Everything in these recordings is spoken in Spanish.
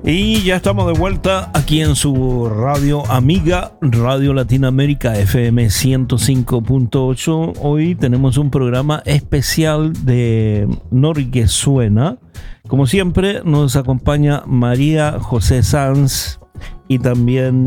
Y ya estamos de vuelta aquí en su radio amiga, Radio Latinoamérica FM 105.8. Hoy tenemos un programa especial de Norguesuena. Como siempre nos acompaña María José Sanz y también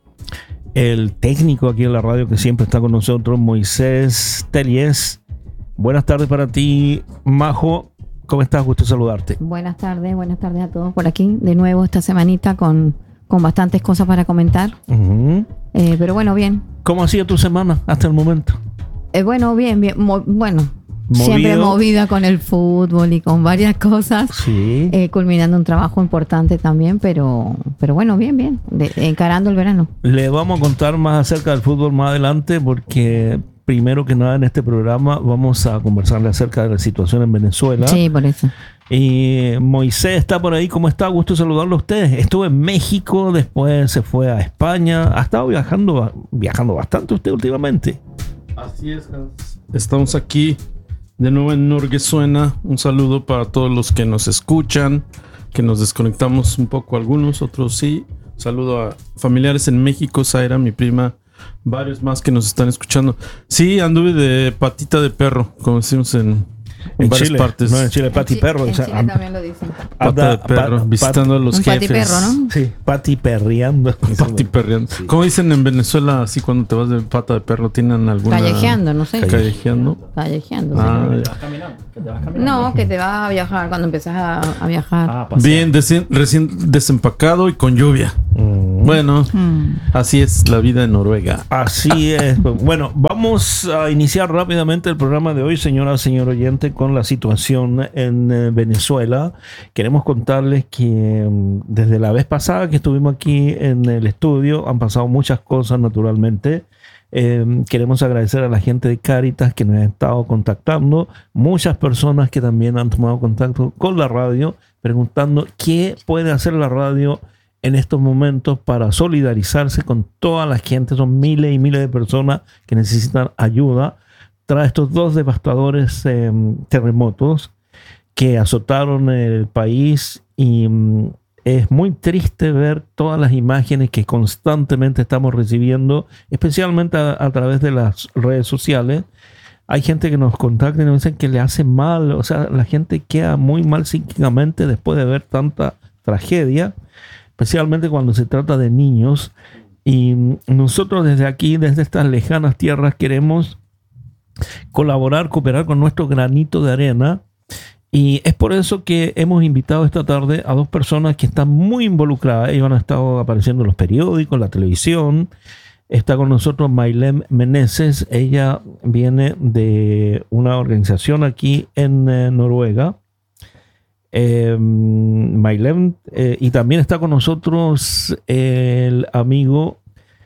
el técnico aquí en la radio que siempre está con nosotros, Moisés Telies. Buenas tardes para ti, Majo. ¿Cómo estás? Gusto saludarte. Buenas tardes a todos por aquí. De nuevo esta semanita con bastantes cosas para comentar. Uh-huh. Pero bueno, bien. ¿Cómo ha sido tu semana hasta el momento? Bueno, bien. Bueno, siempre movida con el fútbol y con varias cosas. Sí. Culminando un trabajo importante también, pero bueno, bien. Encarando el verano. Le vamos a contar más acerca del fútbol más adelante porque... Primero que nada en este programa vamos a conversarle acerca de la situación en Venezuela. Sí, por eso. Y Moisés está por ahí. ¿Cómo está? Gusto saludarlo a ustedes. Estuvo en México, después se fue a España. Ha estado viajando bastante usted últimamente. Así es, Hans. Estamos aquí de nuevo en Norguesuena. Un saludo para todos los que nos escuchan, que nos desconectamos un poco algunos, otros sí. Un saludo a familiares en México, Zaira, mi prima, varios más que nos están escuchando. Sí, anduve de patita de perro, como decimos en varias Chile, partes. No, en Chile, pati perro. En Chile también lo dicen. Pata de perro, visitando a los un jefes. Pati perro, ¿no? Sí, pati perreando. Pati perreando. Sí. ¿Cómo dicen en Venezuela, así cuando te vas de pata de perro, tienen alguna... Callejeando, no sé. Callejeando. Callejeando. Ah, Sí. ya. Que te vas caminando. No, que te vas a viajar cuando empiezas a viajar. Bien, recién desempacado y con lluvia. Bueno, así es la vida en Noruega. Así es. Bueno, vamos a iniciar rápidamente el programa de hoy, señor oyente, con la situación en Venezuela. Queremos contarles que desde la vez pasada que estuvimos aquí en el estudio han pasado muchas cosas naturalmente. Queremos agradecer a la gente de Cáritas que nos ha estado contactando, muchas personas que también han tomado contacto con la radio preguntando qué puede hacer la radio en estos momentos para solidarizarse con toda la gente. Son miles y miles de personas que necesitan ayuda tras estos dos devastadores terremotos que azotaron el país y es muy triste ver todas las imágenes que constantemente estamos recibiendo, especialmente a través de las redes sociales. Hay gente que nos contacta y nos dicen que le hace mal, o sea, la gente queda muy mal psíquicamente después de ver tanta tragedia, especialmente cuando se trata de niños. Y nosotros desde aquí, desde estas lejanas tierras, queremos colaborar, cooperar con nuestro granito de arena. Y es por eso que hemos invitado esta tarde a dos personas que están muy involucradas. Ellos han estado apareciendo en los periódicos, en la televisión. Está con nosotros Maylem Meneses. Ella viene de una organización aquí en Noruega. Maylem, y también está con nosotros el amigo,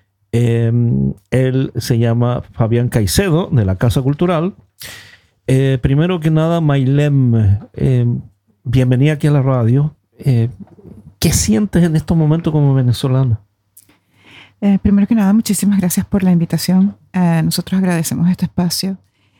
él se llama Fabián Caicedo, de la Casa Cultural. Primero que nada, Maylem, bienvenida aquí a la radio. ¿Qué sientes en estos momentos como venezolana? Primero que nada, muchísimas gracias por la invitación. Nosotros agradecemos este espacio.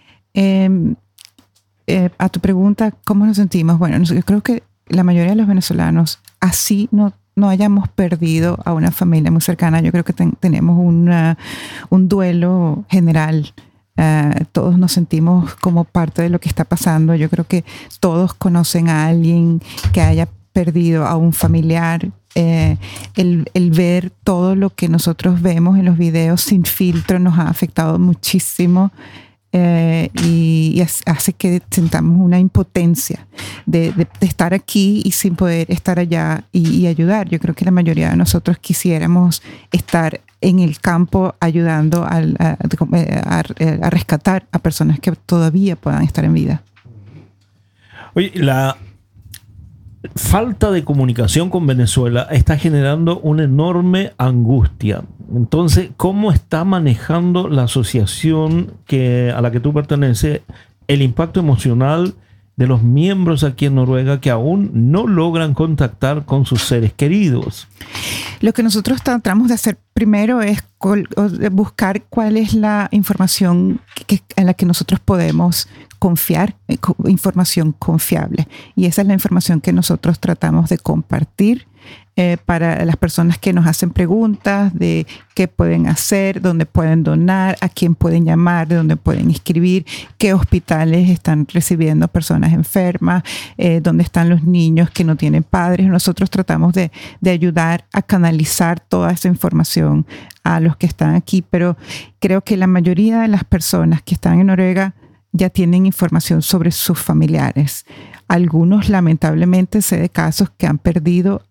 A tu pregunta, ¿cómo nos sentimos? Bueno, yo creo que la mayoría de los venezolanos, así no hayamos perdido a una familia muy cercana, yo creo que tenemos un duelo general. Todos nos sentimos como parte de lo que está pasando. Yo creo que todos conocen a alguien que haya perdido a un familiar. El ver todo lo que nosotros vemos en los videos sin filtro nos ha afectado muchísimo. Y hace que sintamos una impotencia de estar aquí y sin poder estar allá y ayudar. Yo creo que la mayoría de nosotros quisiéramos estar en el campo ayudando a rescatar a personas que todavía puedan estar en vida. Oye, la falta de comunicación con Venezuela está generando una enorme angustia. Entonces, ¿cómo está manejando la asociación a la que tú perteneces el impacto emocional de los miembros aquí en Noruega que aún no logran contactar con sus seres queridos? Lo que nosotros tratamos de hacer primero es buscar cuál es la información en la que nosotros podemos confiar, información confiable. Y esa es la información que nosotros tratamos de compartir para las personas que nos hacen preguntas de qué pueden hacer, dónde pueden donar, a quién pueden llamar, de dónde pueden inscribir, qué hospitales están recibiendo personas enfermas, dónde están los niños que no tienen padres. Nosotros tratamos de ayudar a canalizar toda esa información a los que están aquí, pero creo que la mayoría de las personas que están en Noruega ya tienen información sobre sus familiares. Algunos, lamentablemente, sé de casos que han perdido,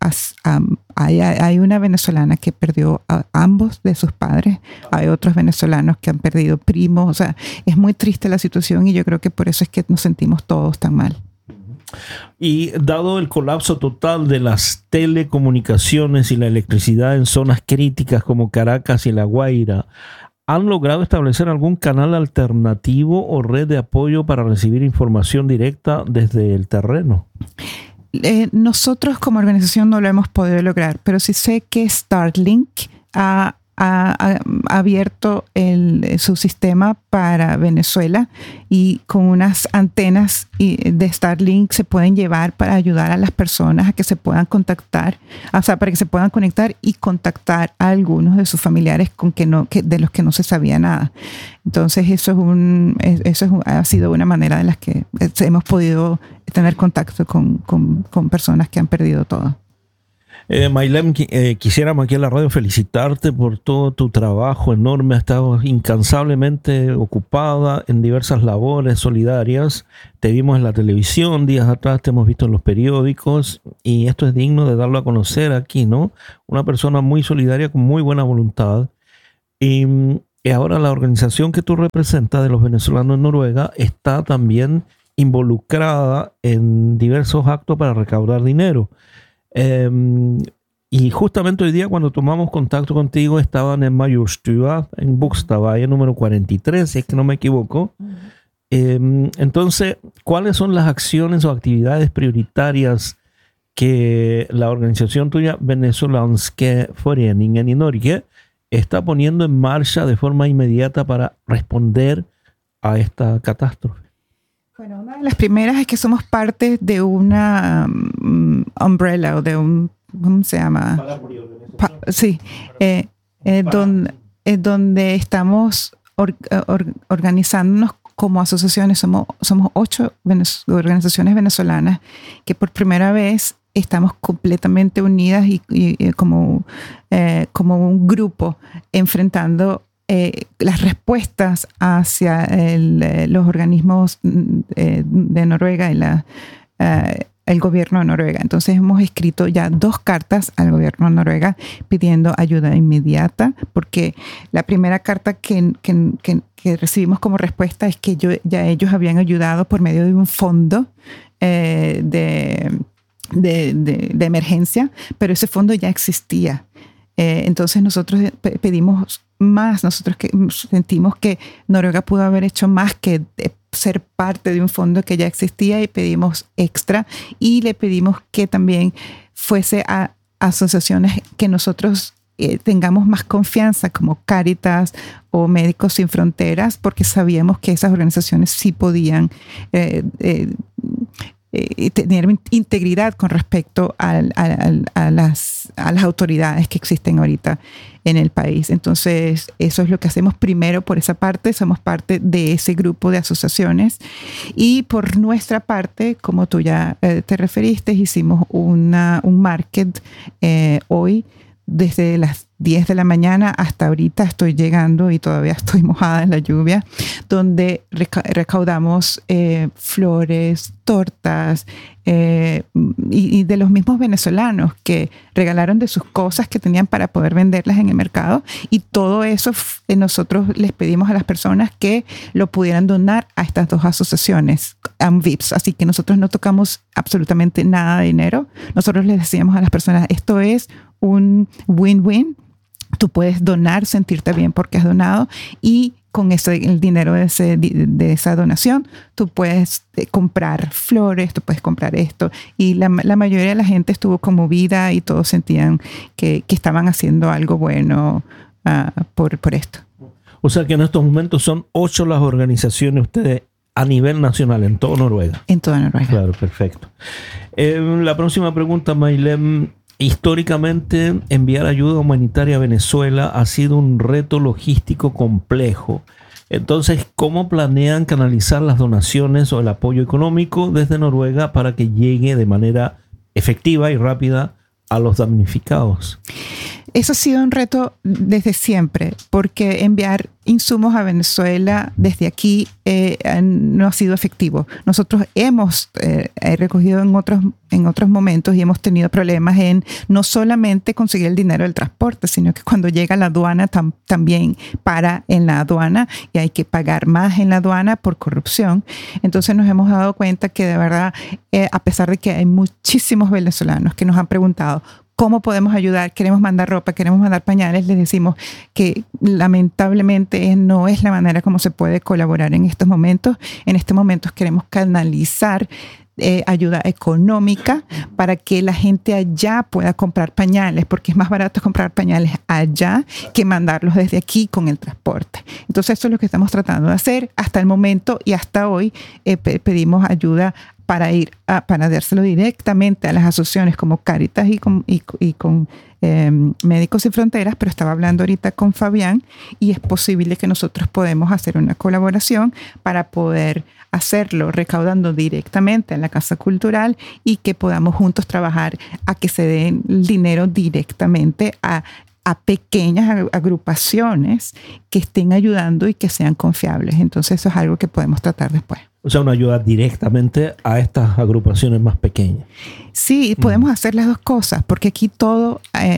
hay una venezolana que perdió a ambos de sus padres, hay otros venezolanos que han perdido primos, o sea, es muy triste la situación y yo creo que por eso es que nos sentimos todos tan mal. Y dado el colapso total de las telecomunicaciones y la electricidad en zonas críticas como Caracas y La Guaira, ¿han logrado establecer algún canal alternativo o red de apoyo para recibir información directa desde el terreno? Nosotros como organización no lo hemos podido lograr, pero sí sé que Starlink ha abierto su sistema para Venezuela y con unas antenas de Starlink se pueden llevar para ayudar a las personas a que se puedan contactar, o sea, para que se puedan conectar y contactar a algunos de sus familiares de los que no se sabía nada. Entonces ha sido una manera de las que hemos podido tener contacto con personas que han perdido todo. Maylem, quisiéramos aquí en la radio felicitarte por todo tu trabajo enorme. Has estado incansablemente ocupada en diversas labores solidarias. Te vimos en la televisión días atrás, te hemos visto en los periódicos y esto es digno de darlo a conocer aquí, ¿no? Una persona muy solidaria con muy buena voluntad. Y ahora la organización que tú representas de los venezolanos en Noruega está también involucrada en diversos actos para recaudar dinero. Y justamente hoy día cuando tomamos contacto contigo estaban en Majorstua, en Bogstadveien número 43, si es que no me equivoco. Entonces, ¿cuáles son las acciones o actividades prioritarias que la organización tuya, Venezolanske Foreningen i Norge, está poniendo en marcha de forma inmediata para responder a esta catástrofe? Bueno, una de las primeras es que somos parte de una umbrella o de un, ¿cómo se llama? Sí, donde estamos organizándonos como asociaciones. Somos 8 organizaciones venezolanas que por primera vez estamos completamente unidas y como un grupo enfrentando las respuestas hacia los organismos de Noruega y el gobierno de Noruega. Entonces hemos escrito ya 2 cartas al gobierno de Noruega pidiendo ayuda inmediata, porque la primera carta que recibimos como respuesta es que ya ellos habían ayudado por medio de un fondo de emergencia, pero ese fondo ya existía. Entonces nosotros pedimos más, nosotros sentimos que Noruega pudo haber hecho más que ser parte de un fondo que ya existía y pedimos extra y le pedimos que también fuese a asociaciones que nosotros tengamos más confianza como Cáritas o Médicos Sin Fronteras, porque sabíamos que esas organizaciones sí podían tener integridad con respecto a las autoridades que existen ahorita en el país. Entonces, eso es lo que hacemos primero por esa parte. Somos parte de ese grupo de asociaciones. Y por nuestra parte, como tú ya te referiste, hicimos un market hoy desde las 10 de la mañana hasta ahorita. Estoy llegando y todavía estoy mojada en la lluvia, donde recaudamos flores, tortas y de los mismos venezolanos que regalaron de sus cosas que tenían para poder venderlas en el mercado, y todo eso nosotros les pedimos a las personas que lo pudieran donar a estas 2 asociaciones AMVIPS, así que nosotros no tocamos absolutamente nada de dinero. Nosotros les decíamos a las personas, esto es un win-win. Tú puedes donar, sentirte bien porque has donado, y con el dinero de esa donación, tú puedes comprar flores, tú puedes comprar esto. Y la mayoría de la gente estuvo conmovida y todos sentían que estaban haciendo algo bueno por esto. O sea que en estos momentos son 8 las organizaciones ustedes a nivel nacional, en toda Noruega. En toda Noruega. Claro, perfecto. La próxima pregunta, Maylem. Históricamente, enviar ayuda humanitaria a Venezuela ha sido un reto logístico complejo. Entonces, ¿cómo planean canalizar las donaciones o el apoyo económico desde Noruega para que llegue de manera efectiva y rápida a los damnificados? Eso ha sido un reto desde siempre, porque enviar insumos a Venezuela desde aquí no ha sido efectivo. Nosotros hemos recogido en otros momentos y hemos tenido problemas en no solamente conseguir el dinero del transporte, sino que cuando llega a la aduana también para en la aduana y hay que pagar más en la aduana por corrupción. Entonces nos hemos dado cuenta que de verdad, a pesar de que hay muchísimos venezolanos que nos han preguntado ¿cómo podemos ayudar? Queremos mandar ropa, queremos mandar pañales. Les decimos que lamentablemente no es la manera como se puede colaborar en estos momentos. En estos momentos queremos canalizar ayuda económica para que la gente allá pueda comprar pañales, porque es más barato comprar pañales allá que mandarlos desde aquí con el transporte. Entonces eso es lo que estamos tratando de hacer hasta el momento, y hasta hoy pedimos ayuda para dárselo directamente a las asociaciones como Cáritas y con Médicos Sin Fronteras, pero estaba hablando ahorita con Fabián y es posible que nosotros podemos hacer una colaboración para poder hacerlo recaudando directamente en la Casa Cultural y que podamos juntos trabajar a que se den el dinero directamente a pequeñas agrupaciones que estén ayudando y que sean confiables. Entonces eso es algo que podemos tratar después. O sea, una ayuda directamente a estas agrupaciones más pequeñas. Sí, podemos hacer las dos cosas, porque aquí todo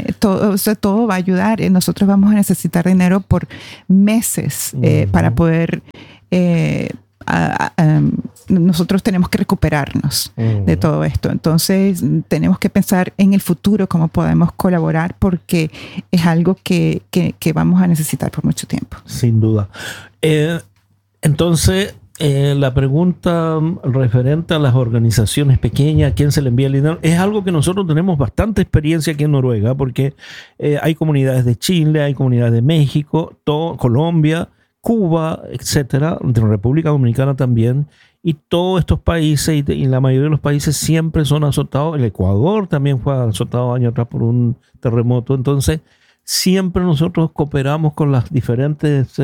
va a ayudar. Nosotros vamos a necesitar dinero por meses para poder... nosotros tenemos que recuperarnos de todo esto. Entonces tenemos que pensar en el futuro cómo podemos colaborar, porque es algo que vamos a necesitar por mucho tiempo. Sin duda. Entonces, la pregunta referente a las organizaciones pequeñas, ¿a quién se le envía el dinero? Es algo que nosotros tenemos bastante experiencia aquí en Noruega, porque hay comunidades de Chile, hay comunidades de México, Colombia, Cuba, etcétera, de la República Dominicana también, y todos estos países, y la mayoría de los países siempre son azotados. El Ecuador también fue azotado años atrás por un terremoto. Entonces, siempre nosotros cooperamos con las diferentes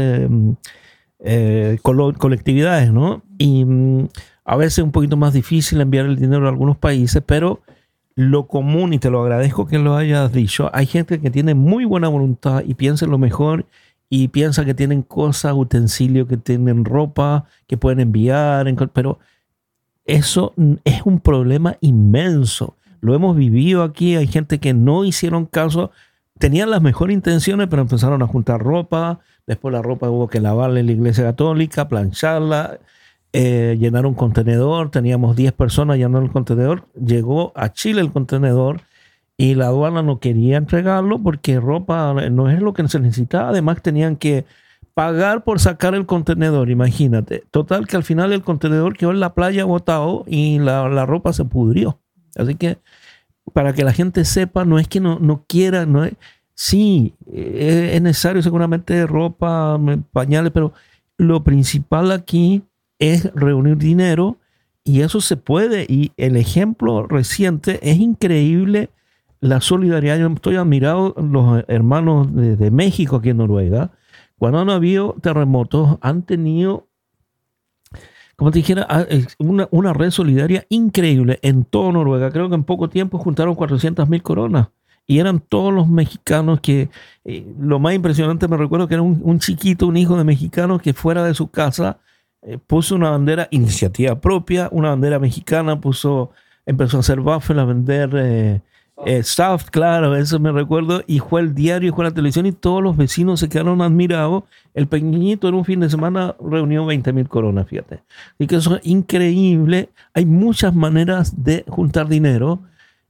colectividades, ¿no? Y a veces es un poquito más difícil enviar el dinero a algunos países, pero lo común, y te lo agradezco que lo hayas dicho, hay gente que tiene muy buena voluntad y piensa en lo mejor, y piensa que tienen cosas, utensilios, que tienen ropa, que pueden enviar, pero eso es un problema inmenso. Lo hemos vivido aquí. Hay gente que no hicieron caso, tenían las mejores intenciones, pero empezaron a juntar ropa. Después la ropa hubo que lavarla en la iglesia católica, plancharla, llenar un contenedor. Teníamos 10 personas llenando el contenedor. Llegó a Chile el contenedor, y la aduana no quería entregarlo porque ropa no es lo que se necesitaba. Además, tenían que pagar por sacar el contenedor, imagínate. Total, que al final el contenedor quedó en la playa botado y la ropa se pudrió. Así que, para que la gente sepa, no es que no quiera, no es, sí, es necesario seguramente ropa, pañales, pero lo principal aquí es reunir dinero, y eso se puede. Y el ejemplo reciente es increíble. La solidaridad, yo estoy admirado, los hermanos de México aquí en Noruega, cuando han habido terremotos, han tenido, como te dijera, una red solidaria increíble en toda Noruega. Creo que en poco tiempo juntaron 400,000 coronas, y eran todos los mexicanos que, lo más impresionante, me recuerdo que era un chiquito, un hijo de mexicano que fuera de su casa puso una bandera, iniciativa propia, una bandera mexicana, empezó a hacer waffles, a vender... Soft, claro, eso me recuerdo, y fue el diario, fue la televisión, y todos los vecinos se quedaron admirados. El pequeñito en un fin de semana reunió 20,000 coronas, fíjate. Y que eso es increíble. Hay muchas maneras de juntar dinero,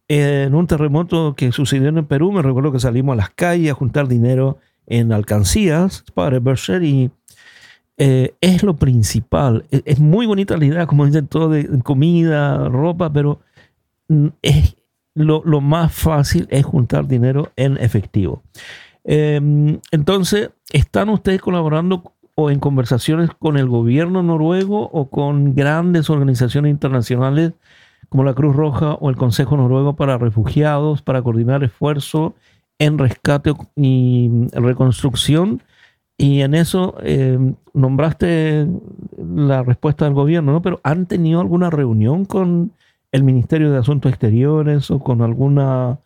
en un terremoto que sucedió en el Perú, me recuerdo que salimos a las calles a juntar dinero en alcancías para Berkshire y es lo principal. Es muy bonita la idea, como dicen, todo de comida, ropa, pero es lo más fácil es juntar dinero en efectivo. Entonces, ¿están ustedes colaborando o en conversaciones con el gobierno noruego o con grandes organizaciones internacionales como la Cruz Roja o el Consejo Noruego para Refugiados para coordinar esfuerzos en rescate y reconstrucción? Y en eso nombraste la respuesta del gobierno, ¿no? Pero ¿han tenido alguna reunión con el Ministerio de Asuntos Exteriores o con algunos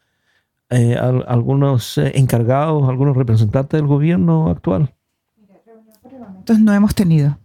encargados, algunos representantes del gobierno actual? Entonces no hemos tenido,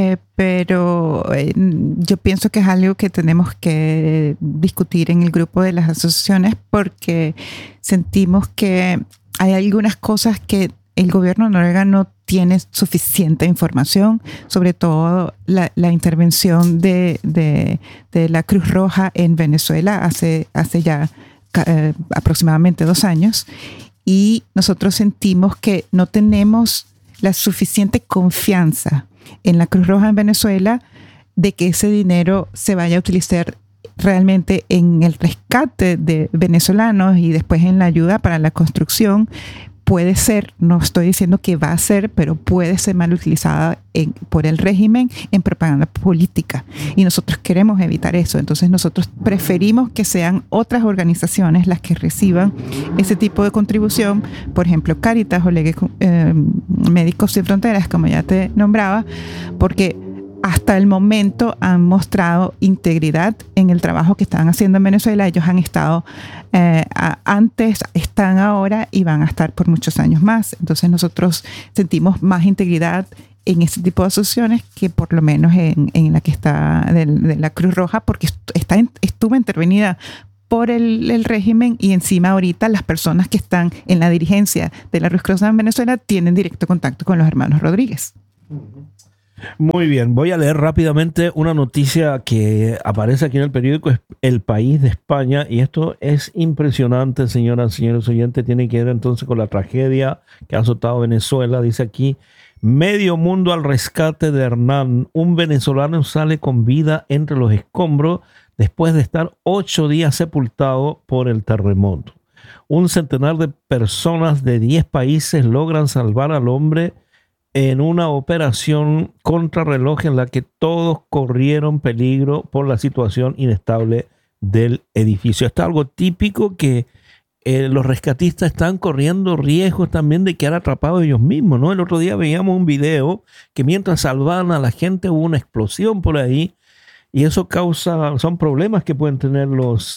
pero yo pienso que es algo que tenemos que discutir en el grupo de las asociaciones porque sentimos que hay algunas cosas que el gobierno noruego no tiene suficiente información, sobre todo la intervención de la Cruz Roja en Venezuela hace ya aproximadamente 2 años, y nosotros sentimos que no tenemos la suficiente confianza en la Cruz Roja en Venezuela de que ese dinero se vaya a utilizar realmente en el rescate de venezolanos y después en la ayuda para la construcción. Puede ser, no estoy diciendo que va a ser, pero puede ser mal utilizada por el régimen en propaganda política. Y nosotros queremos evitar eso. Entonces nosotros preferimos que sean otras organizaciones las que reciban ese tipo de contribución. Por ejemplo, Cáritas o Médicos Sin Fronteras, como ya te nombraba, porque hasta el momento han mostrado integridad en el trabajo que están haciendo en Venezuela. Ellos han estado antes, están ahora y van a estar por muchos años más. Entonces nosotros sentimos más integridad en este tipo de asociaciones que por lo menos en la que está de la Cruz Roja, porque estuvo intervenida por el régimen, y encima ahorita las personas que están en la dirigencia de la Cruz Roja en Venezuela tienen directo contacto con los hermanos Rodríguez. Muy bien, voy a leer rápidamente una noticia que aparece aquí en el periódico El País de España, y esto es impresionante, señoras y señores oyentes. Tiene que ver entonces con la tragedia que ha azotado Venezuela. Dice aquí: medio mundo al rescate de Hernán. Un venezolano sale con vida entre los escombros después de estar 8 días sepultado por el terremoto. Un centenar de personas de 10 países logran salvar al hombre en una operación contrarreloj en la que todos corrieron peligro por la situación inestable del edificio. Esto es algo típico, que los rescatistas están corriendo riesgos también de quedar atrapados ellos mismos, ¿no? El otro día veíamos un video que mientras salvaban a la gente hubo una explosión por ahí, y eso son problemas que pueden tener los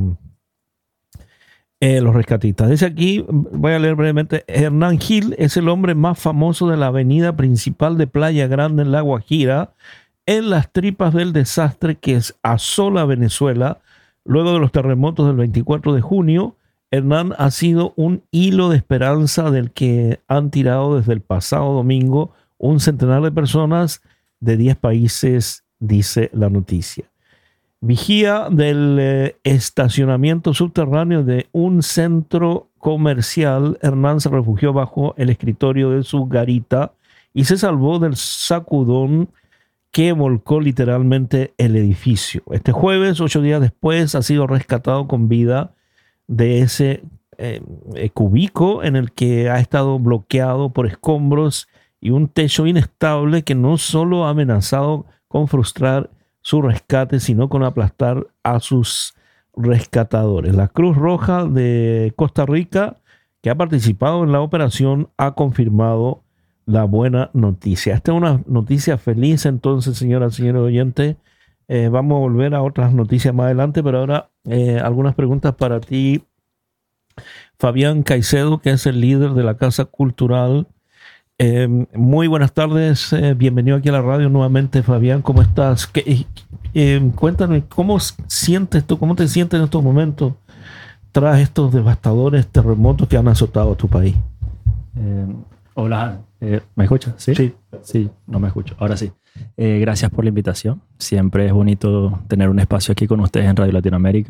rescatistas. Dice aquí, voy a leer brevemente: Hernán Gil es el hombre más famoso de la avenida principal de Playa Grande en La Guajira, en las tripas del desastre que asola Venezuela luego de los terremotos del 24 de junio. Hernán ha sido un hilo de esperanza del que han tirado desde el pasado domingo un centenar de personas de 10 países, dice la noticia. Vigía del estacionamiento subterráneo de un centro comercial, Hernán se refugió bajo el escritorio de su garita y se salvó del sacudón que volcó literalmente el edificio. Este jueves, 8 días después, ha sido rescatado con vida de ese cubico en el que ha estado bloqueado por escombros y un techo inestable que no solo ha amenazado con frustrar su rescate, sino con aplastar a sus rescatadores. La Cruz Roja de Costa Rica, que ha participado en la operación, ha confirmado la buena noticia. Esta es una noticia feliz, entonces, señoras y señores oyentes. Vamos a volver a otras noticias más adelante, pero ahora algunas preguntas para ti, Fabián Caicedo, que es el líder de la Casa Cultural. Muy buenas tardes, bienvenido aquí a la radio nuevamente, Fabián. ¿Cómo estás? Cuéntame, ¿cómo te sientes en estos momentos tras estos devastadores terremotos que han azotado a tu país? Hola, ¿me escuchas? Sí, no me escucho. Ahora sí. Gracias por la invitación. Siempre es bonito tener un espacio aquí con ustedes en Radio Latinoamérica.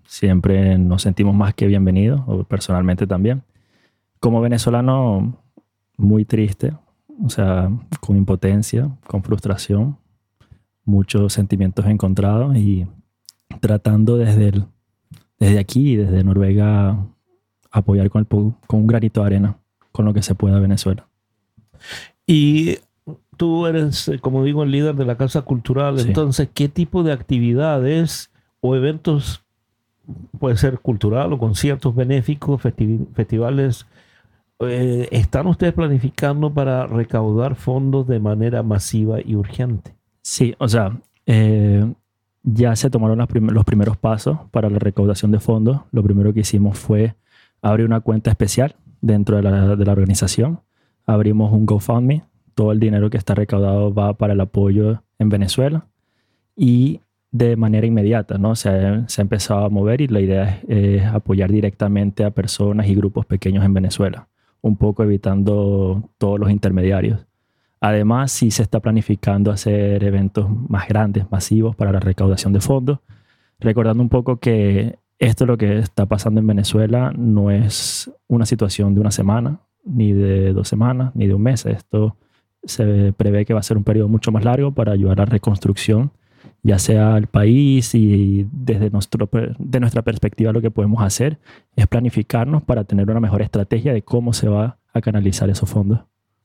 siempre nos sentimos más que bienvenidos, o personalmente también. Como venezolano, muy triste, o sea, con impotencia, con frustración, muchos sentimientos encontrados y tratando desde aquí, desde Noruega, apoyar con un granito de arena, con lo que se pueda Venezuela. Y tú eres, como digo, el líder de la Casa Cultural. Sí. Entonces, ¿qué tipo de actividades o eventos, puede ser cultural o conciertos benéficos, festivales, están ustedes planificando para recaudar fondos de manera masiva y urgente? Sí, o sea, ya se tomaron los primeros pasos para la recaudación de fondos. Lo primero que hicimos fue abrir una cuenta especial dentro de la organización. Abrimos un GoFundMe. Todo el dinero que está recaudado va para el apoyo en Venezuela y de manera inmediata, ¿no? Se ha empezado a mover y la idea es apoyar directamente a personas y grupos pequeños en Venezuela, un poco evitando todos los intermediarios. Además, sí se está planificando hacer eventos más grandes, masivos para la recaudación de fondos, recordando un poco que esto lo que está pasando en Venezuela no es una situación de una semana, ni de 2 semanas, ni de un mes. Esto se prevé que va a ser un periodo mucho más largo para ayudar a la reconstrucción, ya sea al país, y de nuestra perspectiva lo que podemos hacer es planificarnos para tener una mejor estrategia de cómo se va a canalizar esos fondos.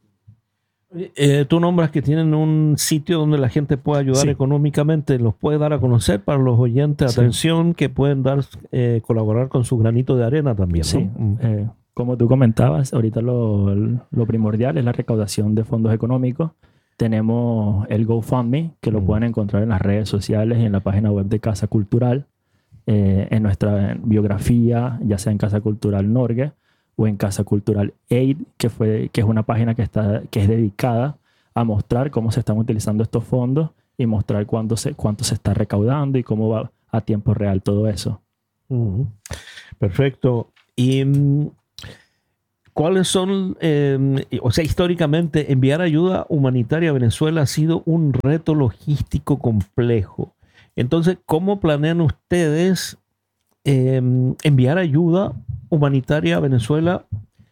Tú nombras que tienen un sitio donde la gente puede ayudar económicamente. ¿Los puede dar a conocer para los oyentes? Atención, que pueden colaborar con su granito de arena también, ¿no? Sí. Como tú comentabas, ahorita lo primordial es la recaudación de fondos económicos. Tenemos el GoFundMe, que lo pueden encontrar en las redes sociales y en la página web de Casa Cultural, en nuestra biografía, ya sea en Casa Cultural Norge o en Casa Cultural Aid, que es una página que es dedicada a mostrar cómo se están utilizando estos fondos y mostrar cuánto se está recaudando y cómo va a tiempo real todo eso. Perfecto. Y ¿cuáles son, históricamente, enviar ayuda humanitaria a Venezuela ha sido un reto logístico complejo? Entonces, ¿cómo planean ustedes enviar ayuda humanitaria a Venezuela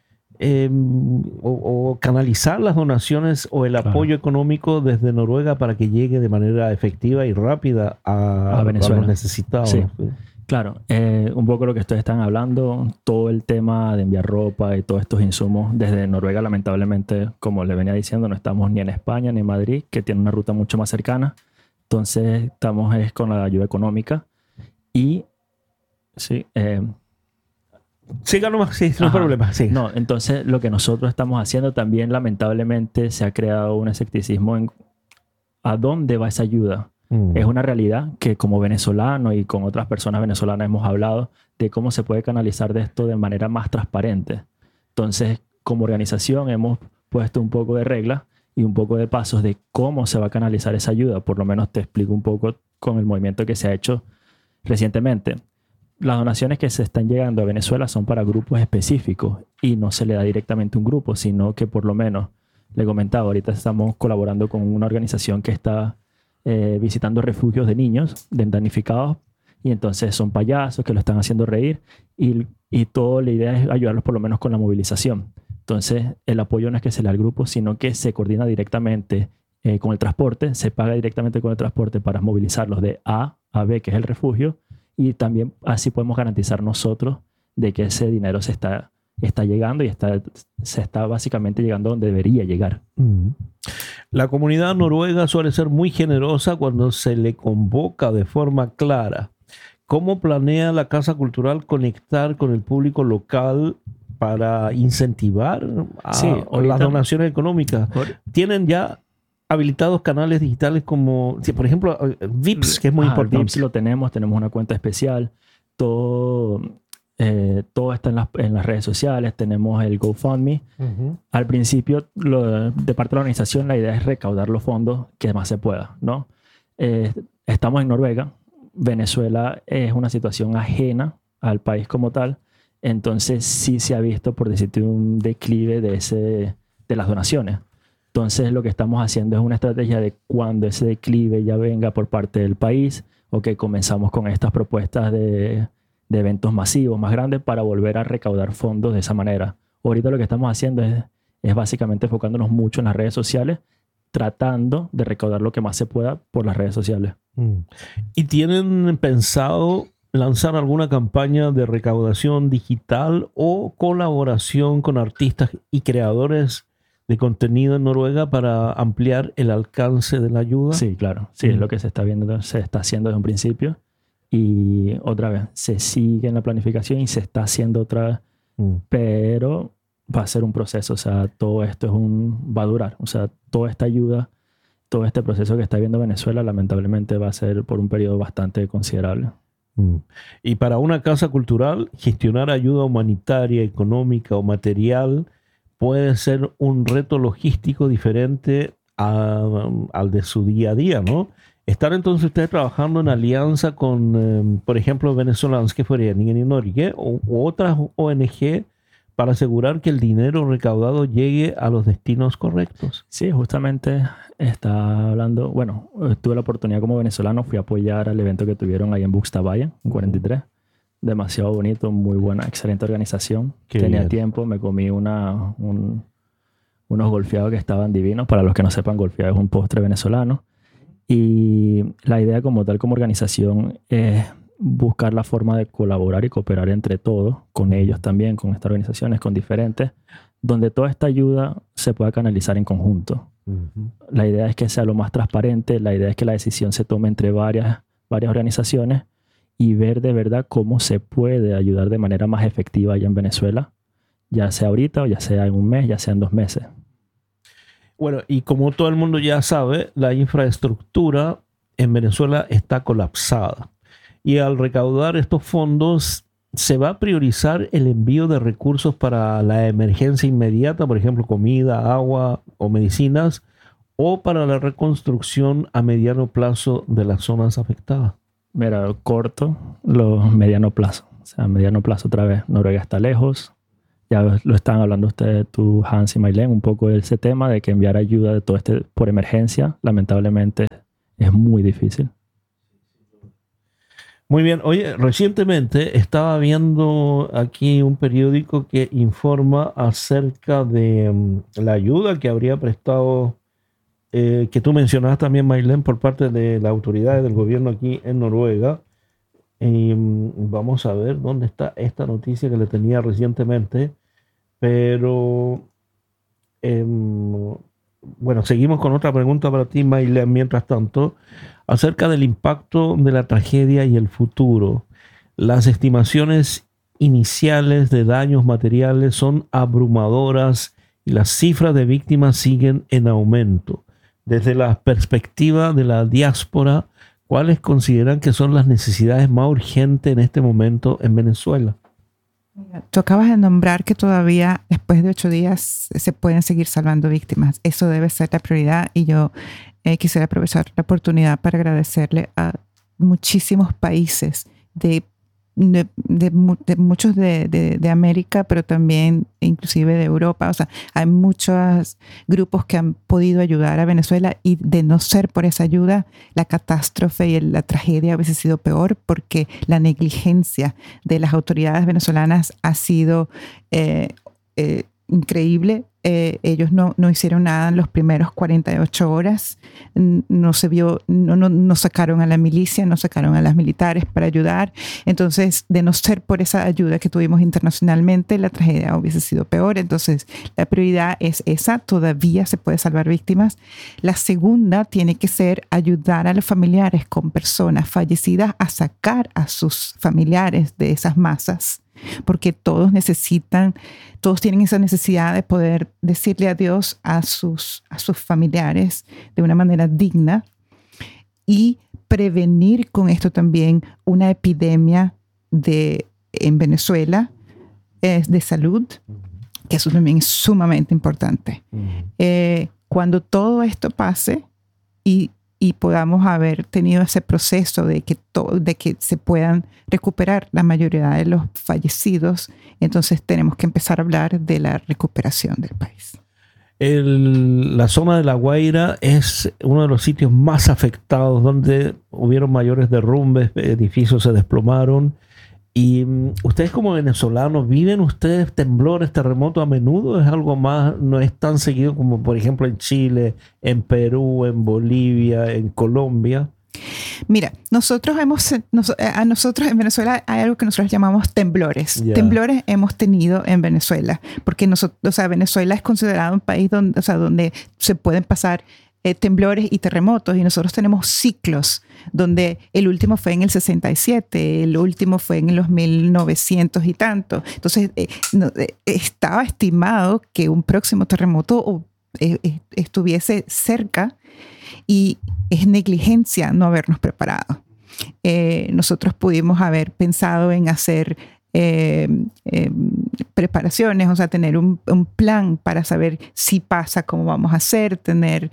o canalizar las donaciones o el apoyo económico desde Noruega para que llegue de manera efectiva y rápida a Venezuela, a los necesitados? Sí. Claro, un poco lo que ustedes están hablando, todo el tema de enviar ropa y todos estos insumos desde Noruega, lamentablemente, como les venía diciendo, no estamos ni en España ni en Madrid, que tiene una ruta mucho más cercana. Entonces, estamos con la ayuda económica y sí. Siga nomás, sí, no hay problema. Sí. No, entonces, lo que nosotros estamos haciendo también, lamentablemente, se ha creado un escepticismo en a dónde va esa ayuda. Es una realidad que como venezolano y con otras personas venezolanas hemos hablado de cómo se puede canalizar de esto de manera más transparente. Entonces, como organización hemos puesto un poco de reglas y un poco de pasos de cómo se va a canalizar esa ayuda. Por lo menos te explico un poco con el movimiento que se ha hecho recientemente. Las donaciones que se están llegando a Venezuela son para grupos específicos y no se le da directamente a un grupo, sino que por lo menos, le comentaba, ahorita estamos colaborando con una organización que está visitando refugios de niños damnificados, y entonces son payasos que lo están haciendo reír y toda la idea es ayudarlos por lo menos con la movilización. Entonces el apoyo no es que se le da al grupo, sino que se coordina directamente con el transporte, se paga directamente con el transporte para movilizarlos de A a B, que es el refugio, y también así podemos garantizar nosotros de que ese dinero se está llegando y se está básicamente llegando donde debería llegar. La comunidad noruega suele ser muy generosa cuando se le convoca de forma clara. ¿Cómo planea la Casa Cultural conectar con el público local para incentivar las donaciones económicas? ¿Tienen ya habilitados canales digitales como, por ejemplo, VIPS, que es muy importante? VIPS lo tenemos una cuenta especial, todo está en las redes sociales, tenemos el GoFundMe. Al principio, de parte de la organización, la idea es recaudar los fondos que más se pueda, ¿no? Estamos en Noruega. Venezuela es una situación ajena al país como tal. Entonces, sí se ha visto, por decirte, un declive de las donaciones. Entonces, lo que estamos haciendo es una estrategia de cuando ese declive ya venga por parte del país, o que comenzamos con estas propuestas de eventos masivos más grandes para volver a recaudar fondos de esa manera. Ahorita lo que estamos haciendo es básicamente enfocándonos mucho en las redes sociales, tratando de recaudar lo que más se pueda por las redes sociales. ¿Y tienen pensado lanzar alguna campaña de recaudación digital o colaboración con artistas y creadores de contenido en Noruega para ampliar el alcance de la ayuda? Sí, claro. Sí, es lo que se está viendo, se está haciendo desde un principio. Y otra vez, se sigue en la planificación y se está haciendo otra vez. Pero va a ser un proceso. O sea, todo esto va a durar. O sea, toda esta ayuda, todo este proceso que está viendo Venezuela, lamentablemente va a ser por un periodo bastante considerable. Y para una casa cultural, gestionar ayuda humanitaria, económica o material puede ser un reto logístico diferente al de su día a día, ¿no? ¿Están entonces ustedes trabajando en alianza con, por ejemplo, venezolanos que fueran en Norge u otras ONG para asegurar que el dinero recaudado llegue a los destinos correctos? Sí, justamente está hablando, bueno, tuve la oportunidad como venezolano, fui a apoyar al evento que tuvieron ahí en Buxtabaya, en 43. Demasiado bonito, muy buena, excelente organización. Tenía tiempo, me comí unos golfeados que estaban divinos. Para los que no sepan, golfeado es un postre venezolano. Y la idea como tal, como organización, es buscar la forma de colaborar y cooperar entre todos, con ellos también, con estas organizaciones, con diferentes, donde toda esta ayuda se pueda canalizar en conjunto. La idea es que sea lo más transparente, la idea es que la decisión se tome entre varias organizaciones y ver de verdad cómo se puede ayudar de manera más efectiva allá en Venezuela, ya sea ahorita o ya sea en un mes, ya sea en 2 meses. Bueno, y como todo el mundo ya sabe, la infraestructura en Venezuela está colapsada. Y al recaudar estos fondos, se va a priorizar el envío de recursos para la emergencia inmediata, por ejemplo, comida, agua o medicinas, o para la reconstrucción a mediano plazo de las zonas afectadas. Mira, corto, mediano plazo. O sea, a mediano plazo otra vez, Noruega está lejos. Ya lo están hablando ustedes, tú, Hans y Maylen, un poco de ese tema de que enviar ayuda de todo por emergencia, lamentablemente, es muy difícil. Muy bien. Oye, recientemente estaba viendo aquí un periódico que informa acerca de la ayuda que habría prestado, que tú mencionabas también, Maylen, por parte de las autoridades del gobierno aquí en Noruega. Vamos a ver dónde está esta noticia que le tenía recientemente. Pero, bueno, seguimos con otra pregunta para ti, Maylen, mientras tanto, acerca del impacto de la tragedia y el futuro. Las estimaciones iniciales de daños materiales son abrumadoras y las cifras de víctimas siguen en aumento. Desde la perspectiva de la diáspora, ¿cuáles consideran que son las necesidades más urgentes en este momento en Venezuela? Tú acabas de nombrar que todavía después de 8 días se pueden seguir salvando víctimas. Eso debe ser la prioridad y yo quisiera aprovechar la oportunidad para agradecerle a muchísimos países de muchos de América, pero también inclusive de Europa. O sea, hay muchos grupos que han podido ayudar a Venezuela y de no ser por esa ayuda, la catástrofe y la tragedia hubiese sido peor porque la negligencia de las autoridades venezolanas ha sido increíble. Ellos no hicieron nada en los primeros 48 horas. No sacaron a la milicia, no sacaron a las militares para ayudar. Entonces, de no ser por esa ayuda que tuvimos internacionalmente, la tragedia hubiese sido peor. Entonces, la prioridad es esa. Todavía se puede salvar víctimas. La segunda tiene que ser ayudar a los familiares con personas fallecidas a sacar a sus familiares de esas masas. Porque todos tienen esa necesidad de poder decirle adiós a sus familiares de una manera digna y prevenir con esto también una epidemia en Venezuela de salud, que eso también es sumamente importante. Cuando todo esto pase y podamos haber tenido ese proceso de que se puedan recuperar la mayoría de los fallecidos, entonces tenemos que empezar a hablar de la recuperación del país. La zona de La Guaira es uno de los sitios más afectados, donde hubieron mayores derrumbes, edificios se desplomaron. Y ustedes como venezolanos, ¿viven ustedes temblores, terremotos a menudo? ¿Es algo más, no es tan seguido como por ejemplo en Chile, en Perú, en Bolivia, en Colombia? Mira, nosotros en Venezuela hay algo que nosotros llamamos temblores. Yeah. Temblores hemos tenido en Venezuela, porque Venezuela es considerado un país donde se pueden pasar temblores y terremotos, y nosotros tenemos ciclos donde el último fue en el 67, el último fue en los 1900 y tanto. Entonces estaba estimado que un próximo terremoto estuviese cerca, y es negligencia no habernos preparado. Nosotros pudimos haber pensado en hacer preparaciones, o sea, tener un plan para saber si pasa, cómo vamos a hacer, tener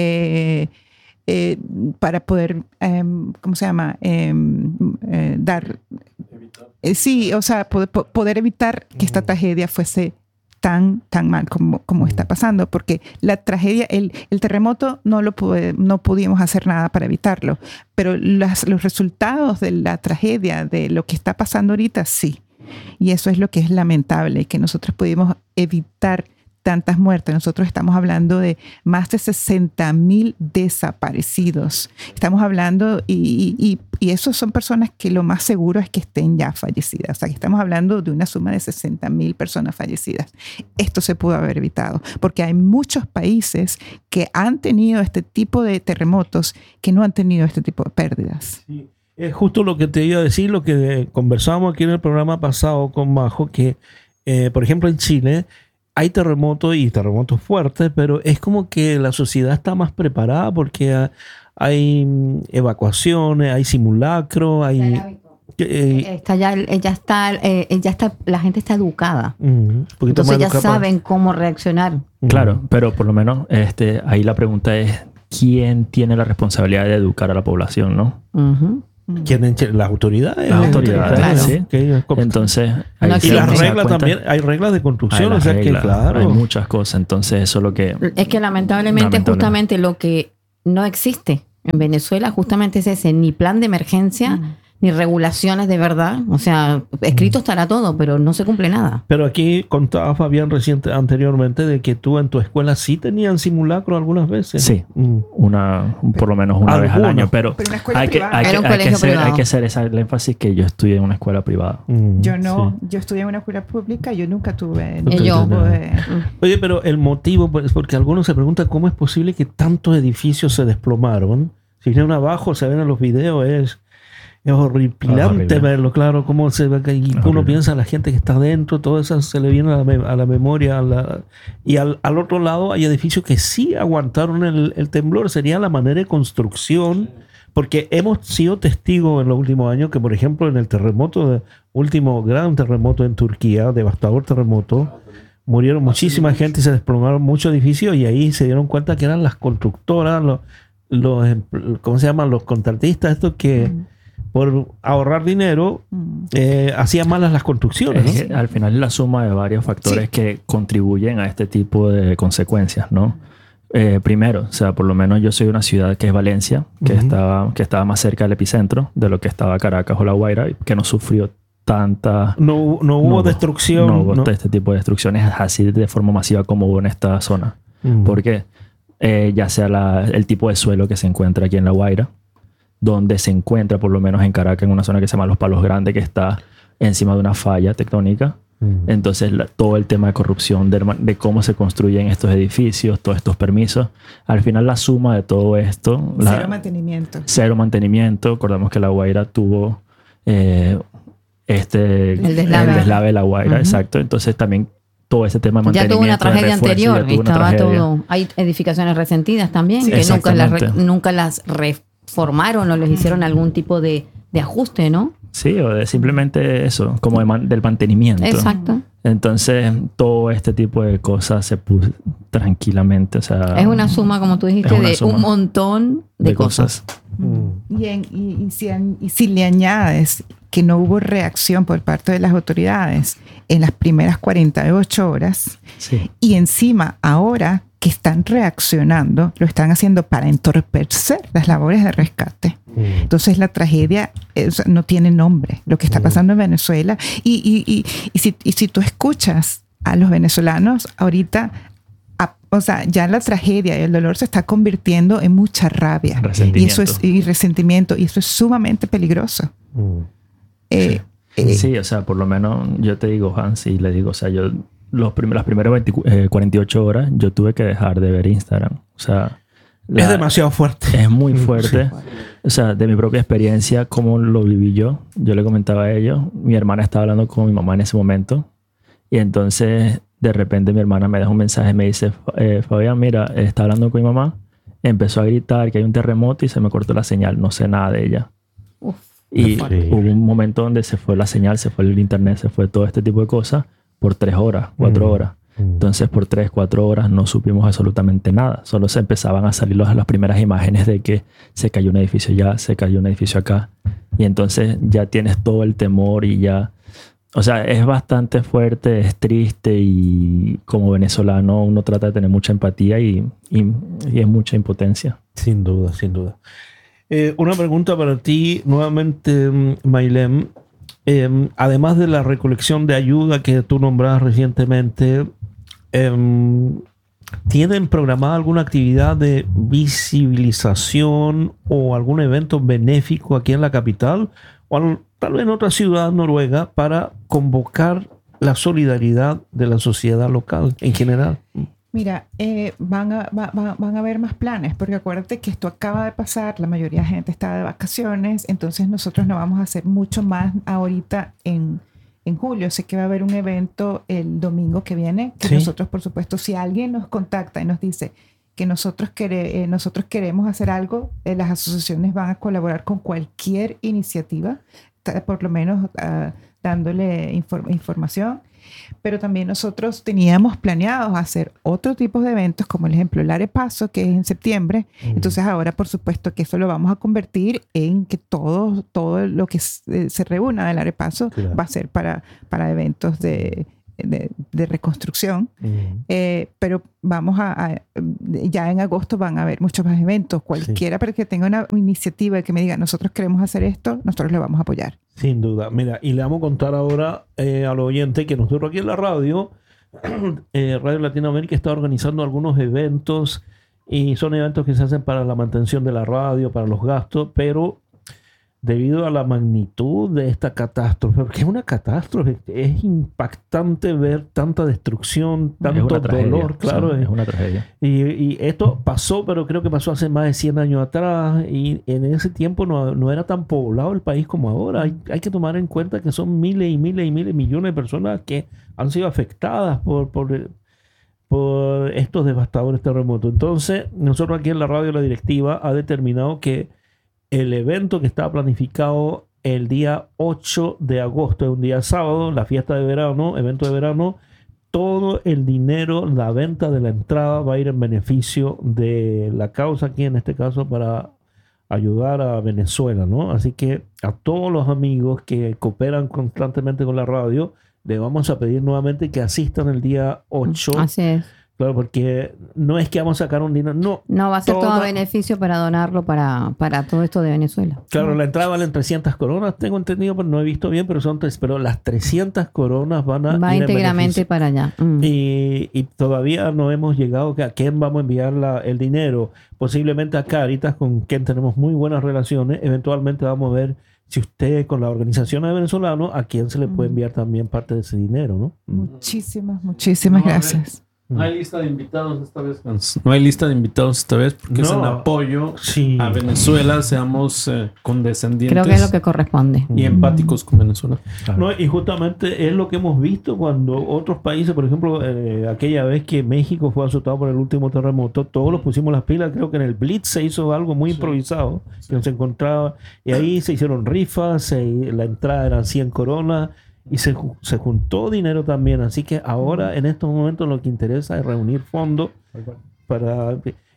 para poder, ¿cómo se llama? Dar... sí, o sea, poder evitar que esta tragedia fuese tan mal como está pasando, porque la tragedia, el terremoto no pudimos hacer nada para evitarlo, pero los resultados de la tragedia, de lo que está pasando ahorita, sí. Y eso es lo que es lamentable, que nosotros pudimos evitar tantas muertes. Nosotros estamos hablando de más de 60,000 desaparecidos. Estamos hablando, y esos son personas que lo más seguro es que estén ya fallecidas. O sea, que estamos hablando de una suma de 60,000 personas fallecidas. Esto se pudo haber evitado, porque hay muchos países que han tenido este tipo de terremotos que no han tenido este tipo de pérdidas. Sí. Es justo lo que te iba a decir, lo que conversamos aquí en el programa pasado con Majo, que por ejemplo en Chile hay terremotos y terremotos fuertes, pero es como que la sociedad está más preparada porque hay evacuaciones, hay simulacros, hay... la gente está educada. Entonces ya saben cómo reaccionar. Claro, pero por lo menos ahí la pregunta es ¿quién tiene la responsabilidad de educar a la población, no? Las autoridades. Las autoridades, claro. Sí. Entonces, y las reglas también, hay reglas de construcción, o sea que claro. Hay muchas cosas, entonces eso es lo que... Es que lamentablemente justamente lo que no existe en Venezuela justamente es ese, ni plan de emergencia, ni regulaciones de verdad. O sea, escrito estará todo, pero no se cumple nada. Pero aquí contaba Fabián anteriormente de que tú en tu escuela sí tenían simulacro algunas veces. Sí, por lo menos una vez al año. Pero una escuela hay que hacer el énfasis que yo estudié en una escuela privada. Yo no, yo estudié en una escuela pública, yo nunca tuve... Oye, pero el motivo, pues, porque algunos se preguntan cómo es posible que tantos edificios se desplomaron. Si vienen abajo, se ven en los videos, es horripilante verlo, claro, cómo se ve que uno piensa en la gente que está dentro, todo eso se le viene a la memoria. Y al otro lado hay edificios que sí aguantaron el temblor, sería la manera de construcción, porque hemos sido testigos en los últimos años que, por ejemplo, en el último gran terremoto en Turquía, devastador terremoto, murieron muchísima gente y se desplomaron muchos edificios, y ahí se dieron cuenta que eran las constructoras, los ¿cómo se llaman? Los contratistas, estos que por ahorrar dinero hacían malas las construcciones, ¿no? Al final es la suma de varios factores que contribuyen a este tipo de consecuencias, ¿no? Primero, o sea, por lo menos yo soy de una ciudad que es Valencia, que estaba más cerca del epicentro de lo que estaba Caracas o La Guaira, que no sufrió tanta... No hubo destrucción. No hubo este tipo de destrucciones así de forma masiva como hubo en esta zona. ¿Por qué? Ya sea el tipo de suelo que se encuentra aquí en La Guaira, donde se encuentra por lo menos en Caracas, en una zona que se llama Los Palos Grandes, que está encima de una falla tectónica. Entonces todo el tema de corrupción, de cómo se construyen estos edificios, todos estos permisos, al final la suma de todo esto... Cero mantenimiento. Recordamos que La Guaira tuvo el deslave de La Guaira, exacto. Entonces también todo ese tema de mantenimiento. Ya tuvo una tragedia anterior, estaba todo... Hay edificaciones resentidas también, que nunca las reformaron o les hicieron algún tipo de ajuste, ¿no? Sí, o de simplemente eso, como del mantenimiento. Exacto. Entonces, todo este tipo de cosas se puso tranquilamente, o sea... Es una suma, como tú dijiste, de un montón de cosas. Y si le añades que no hubo reacción por parte de las autoridades en las primeras 48 horas, y encima ahora que están reaccionando, lo están haciendo para entorpecer las labores de rescate. Entonces la tragedia no tiene nombre, lo que está pasando en Venezuela. Y si tú escuchas a los venezolanos ahorita, o sea, ya la tragedia y el dolor se está convirtiendo en mucha rabia. Resentimiento. Y eso es sumamente peligroso. Sí, o sea, por lo menos yo te digo, Hans, y le digo, o sea, yo las primeras 48 horas yo tuve que dejar de ver Instagram. O sea, es demasiado fuerte. Es muy fuerte. Sí. O sea, de mi propia experiencia, cómo lo viví yo le comentaba a ellos. Mi hermana estaba hablando con mi mamá en ese momento. Y entonces, de repente, mi hermana me deja un mensaje y me dice, Fabián, mira, está hablando con mi mamá. Empezó a gritar que hay un terremoto y se me cortó la señal. No sé nada de ella. Y hubo un momento donde se fue la señal, se fue el internet, se fue todo este tipo de cosas por 3 horas, 4 horas. Entonces, por 3, 4 horas no supimos absolutamente nada. Solo se empezaban a salir las primeras imágenes de que se cayó un edificio allá, se cayó un edificio acá. Y entonces ya tienes todo el temor y ya... O sea, es bastante fuerte, es triste y como venezolano uno trata de tener mucha empatía y es mucha impotencia. Sin duda, sin duda. Una pregunta para ti nuevamente, Maylem. Además de la recolección de ayuda que tú nombrabas recientemente, ¿tienen programada alguna actividad de visibilización o algún evento benéfico aquí en la capital o tal vez en otra ciudad noruega para convocar la solidaridad de la sociedad local en general? Mira, van a haber más planes, porque acuérdate que esto acaba de pasar, la mayoría de gente está de vacaciones, entonces nosotros no vamos a hacer mucho más ahorita en julio. Sé que va a haber un evento el domingo que viene, que nosotros, por supuesto, si alguien nos contacta y nos dice que nosotros queremos hacer algo, las asociaciones van a colaborar con cualquier iniciativa, por lo menos dándole información. Pero también nosotros teníamos planeados hacer otro tipo de eventos, como el ejemplo el Arepaso, que es en septiembre. Entonces ahora, por supuesto, que eso lo vamos a convertir en que todo lo que se reúna del Arepaso va a ser para eventos de reconstrucción. Pero vamos ya en agosto van a haber muchos más eventos. Cualquiera pero que tenga una iniciativa y que me diga nosotros queremos hacer esto, nosotros le vamos a apoyar. Sin duda. Mira, y le vamos a contar ahora a los oyentes que nosotros aquí en la Radio Latinoamérica está organizando algunos eventos y son eventos que se hacen para la mantención de la radio, para los gastos, pero debido a la magnitud de esta catástrofe, porque es una catástrofe, es impactante ver tanta destrucción, tanto dolor, claro. Es una tragedia. Y esto pasó, pero creo que pasó hace más de 100 años atrás, y en ese tiempo no era tan poblado el país como ahora. Hay que tomar en cuenta que son miles y miles y miles, millones de personas que han sido afectadas por estos devastadores terremotos. Entonces, nosotros aquí en la radio, la directiva ha determinado que el evento que estaba planificado el día 8 de agosto, es un día sábado, la fiesta de verano, evento de verano, todo el dinero, la venta de la entrada va a ir en beneficio de la causa aquí, en este caso, para ayudar a Venezuela, ¿no? Así que a todos los amigos que cooperan constantemente con la radio, le vamos a pedir nuevamente que asistan el día 8. Así es. Claro, porque no es que vamos a sacar un dinero, no va a ser todo beneficio para donarlo para todo esto de Venezuela. Claro, la entrada vale 300 coronas, tengo entendido, pero no he visto bien, pero las 300 coronas va íntegramente para allá. Y todavía no hemos llegado a quién vamos a enviar el dinero. Posiblemente a Cáritas, con quien tenemos muy buenas relaciones. Eventualmente vamos a ver si usted, con la organización de venezolanos, a quién se le puede enviar también parte de ese dinero, ¿no? Muchísimas gracias. No hay lista de invitados esta vez, Hans. No hay lista de invitados esta vez porque es en apoyo a Venezuela. Seamos condescendientes. Creo que es lo que corresponde. Y empáticos con Venezuela. Claro. No, y justamente es lo que hemos visto cuando otros países, por ejemplo, aquella vez que México fue azotado por el último terremoto, todos los pusimos las pilas. Creo que en el Blitz se hizo algo muy improvisado, que nos encontraba. Y ahí se hicieron rifas, la entrada eran 100 coronas. Y se juntó dinero también. Así que ahora, en estos momentos, lo que interesa es reunir fondos para...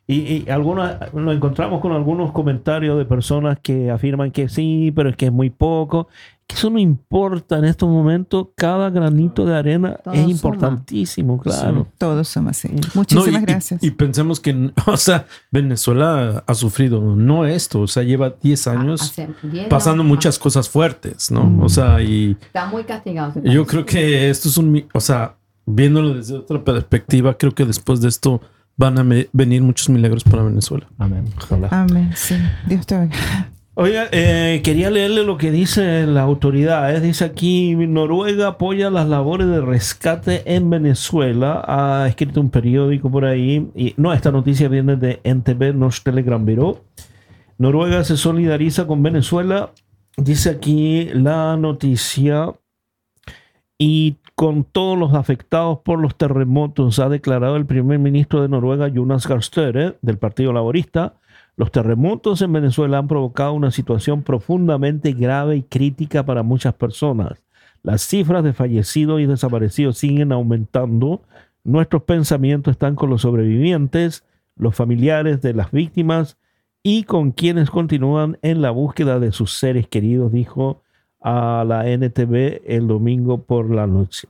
Y nos encontramos con algunos comentarios de personas que afirman que sí, pero es que es muy poco. Que eso no importa en estos momentos. Cada granito de arena todo es importantísimo, claro. Sí. Todos somos así. Muchísimas gracias. Y pensemos que, o sea, Venezuela ha sufrido, no esto, o sea, lleva 10 años pasando muchas cosas fuertes, ¿no? O sea, y... Está muy castigado. Yo creo que esto es o sea, viéndolo desde otra perspectiva, creo que después de esto van a venir muchos milagros para Venezuela. Amén. Ojalá. Amén, sí. Dios te oiga. Oiga, quería leerle lo que dice la autoridad. Dice aquí, Noruega apoya las labores de rescate en Venezuela. Ha escrito un periódico por ahí. Y no, esta noticia viene de NTV, Norsk Telegram Bureau. Noruega se solidariza con Venezuela. Dice aquí la noticia. Y con todos los afectados por los terremotos, ha declarado el primer ministro de Noruega, Jonas Gahr Støre, del Partido Laborista. Los terremotos en Venezuela han provocado una situación profundamente grave y crítica para muchas personas. Las cifras de fallecidos y desaparecidos siguen aumentando. Nuestros pensamientos están con los sobrevivientes, los familiares de las víctimas y con quienes continúan en la búsqueda de sus seres queridos, dijo a la NTV el domingo por la noche.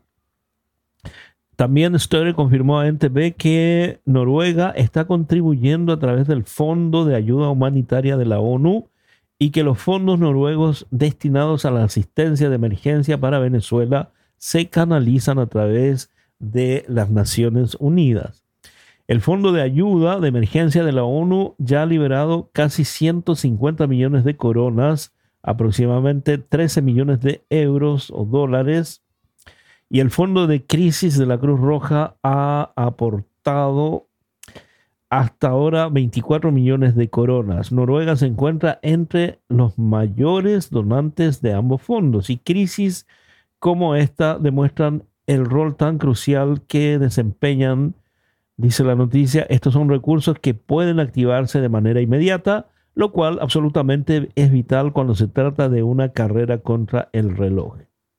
También Støre confirmó a NTV que Noruega está contribuyendo a través del Fondo de Ayuda Humanitaria de la ONU y que los fondos noruegos destinados a la asistencia de emergencia para Venezuela se canalizan a través de las Naciones Unidas. El Fondo de Ayuda de Emergencia de la ONU ya ha liberado casi 150 millones de coronas, aproximadamente 13 millones de euros o dólares. Y el Fondo de Crisis de la Cruz Roja ha aportado hasta ahora 24 millones de coronas. Noruega se encuentra entre los mayores donantes de ambos fondos. Y crisis como esta demuestran el rol tan crucial que desempeñan, dice la noticia. Estos son recursos que pueden activarse de manera inmediata, lo cual absolutamente es vital cuando se trata de una carrera contra el reloj.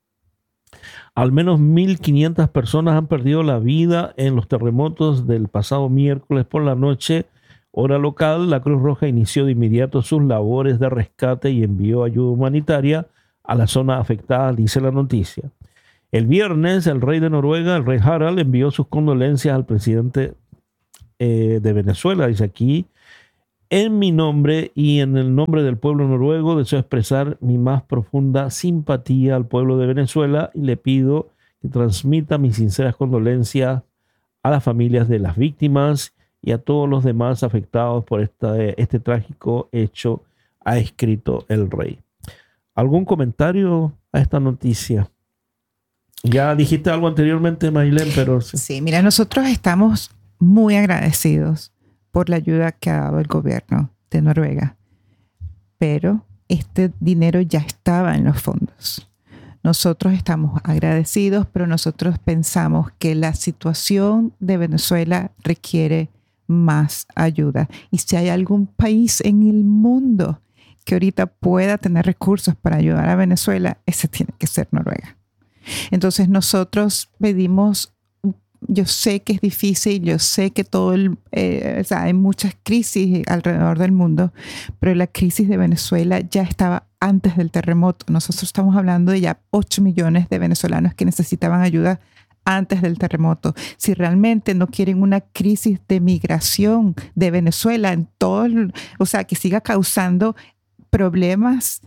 Al menos 1.500 personas han perdido la vida en los terremotos del pasado miércoles por la noche, hora local. La Cruz Roja inició de inmediato sus labores de rescate y envió ayuda humanitaria a la zona afectada, dice la noticia. El viernes, el rey de Noruega, el rey Harald, envió sus condolencias al presidente de Venezuela. Dice aquí: en mi nombre y en el nombre del pueblo noruego deseo expresar mi más profunda simpatía al pueblo de Venezuela y le pido que transmita mis sinceras condolencias a las familias de las víctimas y a todos los demás afectados por este trágico hecho, ha escrito el rey. ¿Algún comentario a esta noticia? Ya dijiste algo anteriormente, Maylene, pero... Sí, mira, nosotros estamos muy agradecidos por la ayuda que ha dado el gobierno de Noruega. Pero este dinero ya estaba en los fondos. Nosotros estamos agradecidos, pero nosotros pensamos que la situación de Venezuela requiere más ayuda. Y si hay algún país en el mundo que ahorita pueda tener recursos para ayudar a Venezuela, ese tiene que ser Noruega. Entonces nosotros pedimos. Yo sé que es difícil, yo sé que hay muchas crisis alrededor del mundo, pero la crisis de Venezuela ya estaba antes del terremoto. Nosotros estamos hablando de ya 8 millones de venezolanos que necesitaban ayuda antes del terremoto. Si realmente no quieren una crisis de migración de Venezuela en todo, que siga causando problemas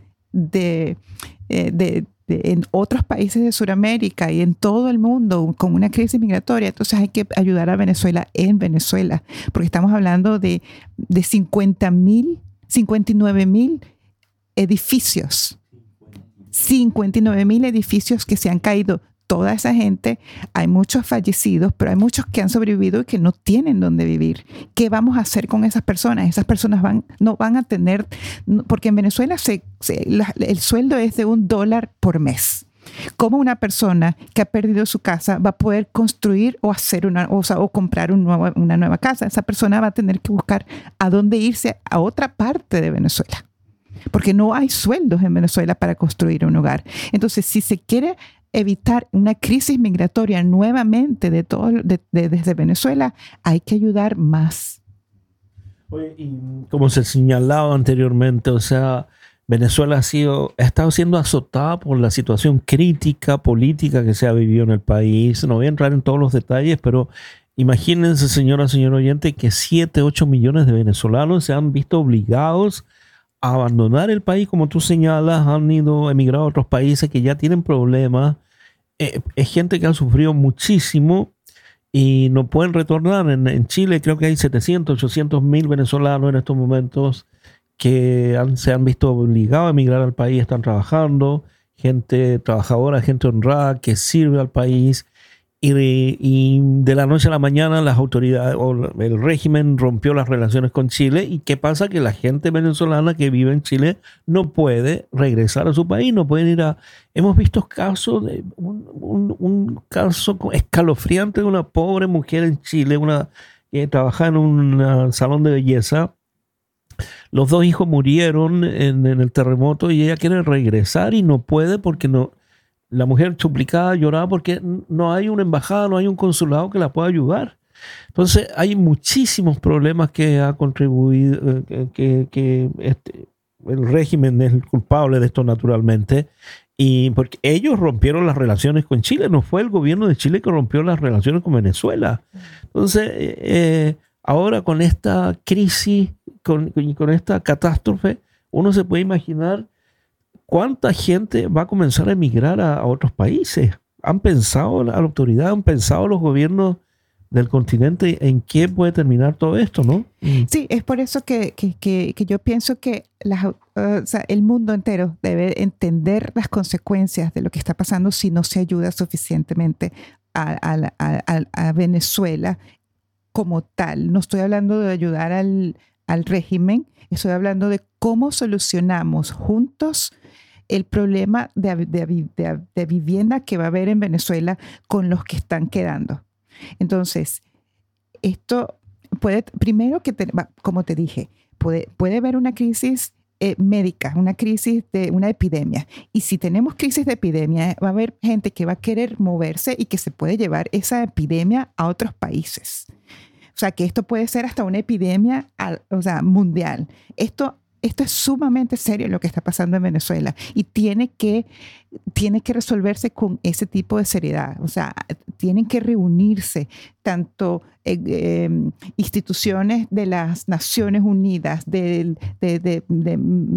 en otros países de Sudamérica y en todo el mundo con una crisis migratoria, entonces hay que ayudar a Venezuela en Venezuela, porque estamos hablando de 59,000 edificios. 59,000 edificios que se han caído. Toda esa gente, hay muchos fallecidos, pero hay muchos que han sobrevivido y que no tienen dónde vivir. ¿Qué vamos a hacer con esas personas? Esas personas no van a tener, porque en Venezuela el sueldo es de $1 por mes. ¿Cómo una persona que ha perdido su casa va a poder construir o hacer o comprar una nueva casa? Esa persona va a tener que buscar a dónde irse a otra parte de Venezuela, porque no hay sueldos en Venezuela para construir un hogar. Entonces, si se quiere evitar una crisis migratoria nuevamente desde Venezuela, hay que ayudar más. Oye, y como se señalaba anteriormente, o sea, Venezuela ha estado siendo azotada por la situación crítica política que se ha vivido en el país. No voy a entrar en todos los detalles, pero imagínense, señor oyente, que 7, 8 millones de venezolanos se han visto obligados a abandonar el país, como tú señalas, han emigrado a otros países que ya tienen problemas. Es gente que ha sufrido muchísimo y no pueden retornar. En Chile creo que hay 700, 800 mil venezolanos en estos momentos que se han visto obligados a emigrar al país, están trabajando, gente trabajadora, gente honrada que sirve al país, y de la noche a la mañana las autoridades o el régimen rompió las relaciones con Chile. ¿Y qué pasa? Que la gente venezolana que vive en Chile no puede regresar a su país, no pueden ir a... Hemos visto casos, un caso escalofriante de una pobre mujer en Chile, que trabajaba en un salón de belleza. Los 2 hijos murieron en el terremoto y ella quiere regresar y no puede porque no... La mujer suplicaba, lloraba porque no hay una embajada, no hay un consulado que la pueda ayudar. Entonces hay muchísimos problemas que ha contribuido, que el régimen es el culpable de esto naturalmente, y porque ellos rompieron las relaciones con Chile, no fue el gobierno de Chile que rompió las relaciones con Venezuela. Entonces ahora con esta crisis, con esta catástrofe, uno se puede imaginar ¿cuánta gente va a comenzar a emigrar a otros países? ¿Han pensado la autoridad, han pensado los gobiernos del continente en qué puede terminar todo esto, no? Sí, es por eso que yo pienso que el mundo entero debe entender las consecuencias de lo que está pasando si no se ayuda suficientemente a Venezuela como tal. No estoy hablando de ayudar al régimen, estoy hablando de cómo solucionamos juntos el problema de vivienda que va a haber en Venezuela con los que están quedando. Entonces, esto puede, primero como te dije, puede haber una crisis médica, una crisis de una epidemia. Y si tenemos crisis de epidemia, va a haber gente que va a querer moverse y que se puede llevar esa epidemia a otros países. O sea, que esto puede ser hasta una epidemia, mundial. Esto es sumamente serio lo que está pasando en Venezuela y tiene que resolverse con ese tipo de seriedad. O sea, tienen que reunirse tanto instituciones de las Naciones Unidas, de